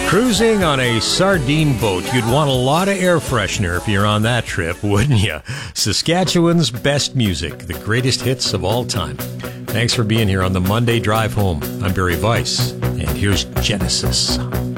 Cruising on a sardine boat. You'd want a lot of air freshener if you're on that trip, wouldn't you? Saskatchewan's best music, the greatest hits of all time. Thanks for being here on the Monday Drive Home. I'm Barry Weiss, and here's Genesis.